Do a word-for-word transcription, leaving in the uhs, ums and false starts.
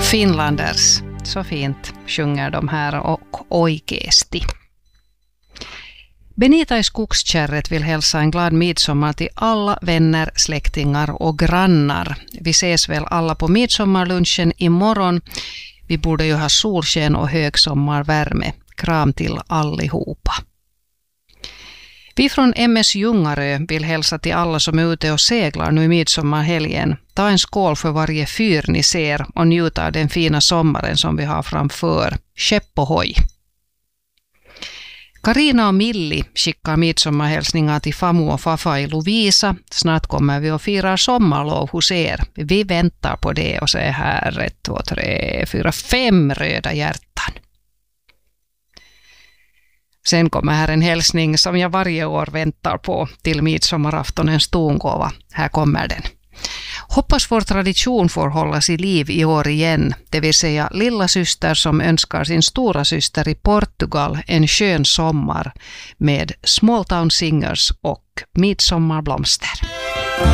Finlanders, så fint sjunger de här och oikeesti. Benita i Skogskärret vill hälsa en glad midsommar till alla vänner, släktingar och grannar. Vi ses väl alla på midsommarlunchen imorgon. Vi borde ju ha solsken och högsommarvärme. Kram till allihopa. Vi från M S Ljungarö vill hälsa till alla som är ute och seglar nu i midsommarhelgen. Ta en skål för varje fyr ni ser och njuta av den fina sommaren som vi har framför. Skepp och hoj! Karina och Milli skickar midsommarhälsningar till Famu och Fafa i Lovisa. Snart kommer vi och firar sommarlov hos er. Vi väntar på det och säger här ett, två, tre, fyra, fem röda hjärtan. Sen kommer här en hälsning som jag varje år väntar på till midsommaraftonens tongåva. Här kommer den. Hoppas vår tradition får hållas i liv i år igen, det vill säga lilla syster som önskar sin stora syster i Portugal en skön sommar med Small Town Singers och Midsommarblomster.